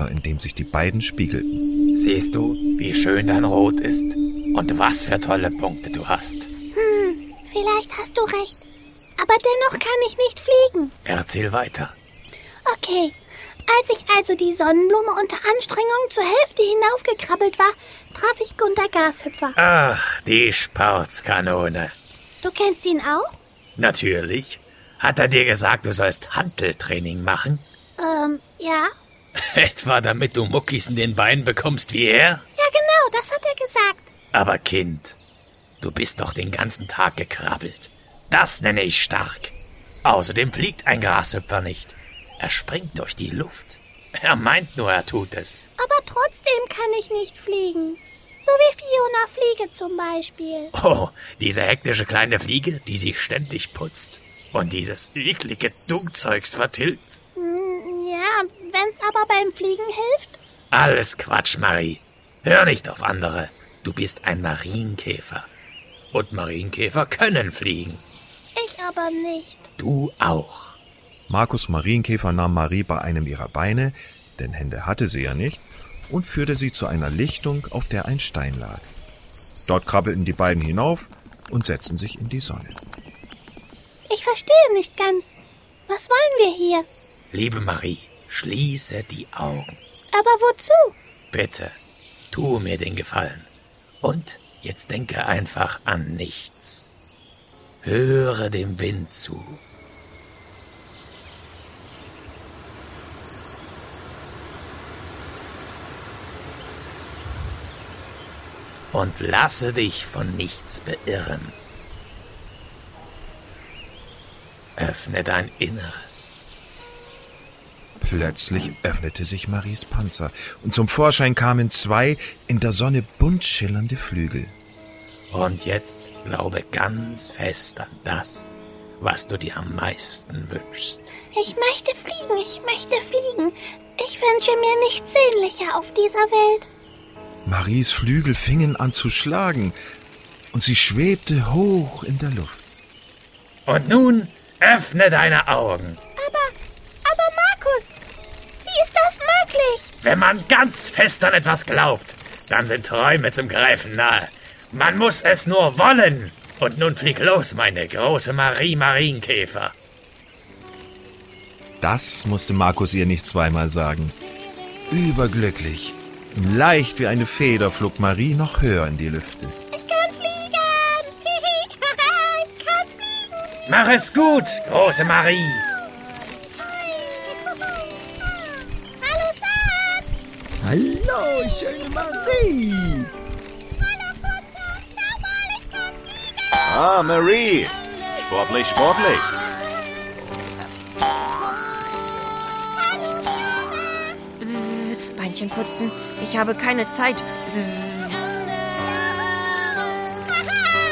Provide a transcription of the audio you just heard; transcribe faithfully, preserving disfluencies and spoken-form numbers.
Wasser, in dem sich die beiden spiegelten. Siehst du, wie schön dein Rot ist und was für tolle Punkte du hast? Hm, vielleicht hast du recht. Aber dennoch kann ich nicht fliegen. Erzähl weiter. Okay, als ich also die Sonnenblume unter Anstrengung zur Hälfte hinaufgekrabbelt war, traf ich Gunter Grashüpfer. Ach, die Sportskanone. Du kennst ihn auch? Natürlich. Hat er dir gesagt, du sollst Hanteltraining machen? Ähm, ja. Etwa damit du Muckis in den Beinen bekommst wie er? Ja, genau, das hat er gesagt. Aber Kind, du bist doch den ganzen Tag gekrabbelt. Das nenne ich stark. Außerdem fliegt ein Grashüpfer nicht. Er springt durch die Luft. Er meint nur, er tut es. Aber trotzdem kann ich nicht fliegen. So wie Fiona Fliege zum Beispiel. Oh, diese hektische kleine Fliege, die sich ständig putzt und dieses eklige Dunkzeugs vertilgt. Hm, ja, wenn's aber beim Fliegen hilft. Alles Quatsch, Marie. Hör nicht auf andere. Du bist ein Marienkäfer. Und Marienkäfer können fliegen. Ich aber nicht. Du auch. Markus Marienkäfer nahm Marie bei einem ihrer Beine, denn Hände hatte sie ja nicht, und führte sie zu einer Lichtung, auf der ein Stein lag. Dort krabbelten die beiden hinauf und setzten sich in die Sonne. Ich verstehe nicht ganz. Was wollen wir hier? Liebe Marie, schließe die Augen. Aber wozu? Bitte, tu mir den Gefallen. Und jetzt denke einfach an nichts. Höre dem Wind zu. Und lasse dich von nichts beirren. Öffne dein Inneres. Plötzlich öffnete sich Maries Panzer und zum Vorschein kamen zwei in der Sonne bunt schillernde Flügel. Und jetzt glaube ganz fest an das, was du dir am meisten wünschst. Ich möchte fliegen, ich möchte fliegen. Ich wünsche mir nichts sehnlicher auf dieser Welt. Maries Flügel fingen an zu schlagen und sie schwebte hoch in der Luft. Und nun öffne deine Augen. Aber, aber Markus, wie ist das möglich? Wenn man ganz fest an etwas glaubt, dann sind Träume zum Greifen nahe. Man muss es nur wollen. Und nun flieg los, meine große Marie Marienkäfer. Das musste Markus ihr nicht zweimal sagen. Überglücklich. Leicht wie eine Feder flog Marie noch höher in die Lüfte. Ich kann fliegen! Ich kann fliegen! Mach es gut, große Marie. Hallo, Sam! Hallo, schöne Marie! Hallo, Gunter! Schau mal, ich kann fliegen! Ah, Marie! Sportlich, sportlich! Beinchen putzen. Ich habe keine Zeit.